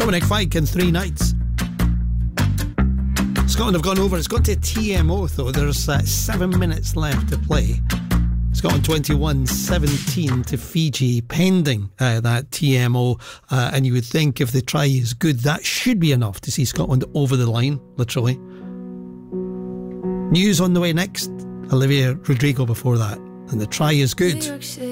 Dominic Fike in 3 nights. Scotland have gone over. It's gone to TMO though. There's 7 minutes left to play. Scotland 21-17 to Fiji, pending that TMO. And you would think if the try is good, that should be enough to see Scotland over the line, literally. News on the way next. Olivia Rodrigo before that. And the try is good.